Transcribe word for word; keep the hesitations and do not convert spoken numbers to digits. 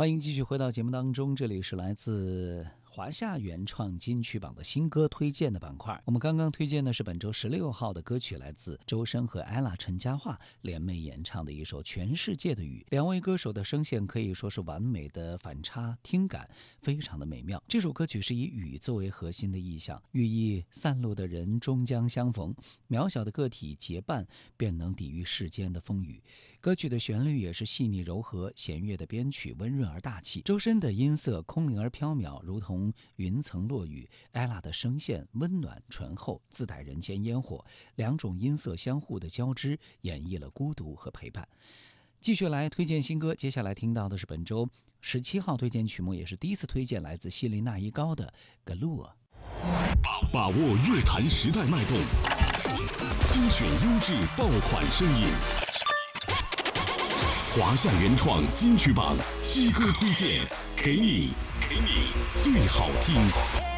欢迎继续回到节目当中，这里是来自华夏原创金曲榜的新歌推荐的板块。我们刚刚推荐的是本周十六号的歌曲，来自周深和 ella 陈嘉桦联袂演唱的一首《全世界的雨》。两位歌手的声线可以说是完美的反差，听感非常的美妙。这首歌曲是以雨作为核心的意象，寓意散落的人终将相逢，渺小的个体结伴便能抵御世间的风雨。歌曲的旋律也是细腻柔和，弦乐的编曲温润而大气，周深的音色空灵而飘渺，如同云层落雨。 ella 的声线温暖醇厚，自带人间烟火，两种音色相互的交织，演绎了孤独和陪伴。继续来推荐新歌，接下来听到的是本周十七号推荐曲目，也是第一次推荐，来自希林娜依高的 Galore。 把握乐坛时代脉动，精选优质爆款声音，华夏原创金曲榜新歌推荐，给你给你最好听。